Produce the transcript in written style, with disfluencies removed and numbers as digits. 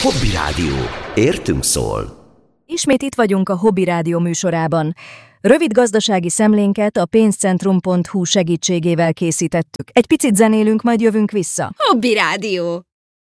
Hobby Rádió. Értünk szól. Ismét itt vagyunk a Hobby Rádió műsorában. Rövid gazdasági szemlénket a pénzcentrum.hu segítségével készítettük. Egy picit zenélünk, majd jövünk vissza. Hobby Rádió.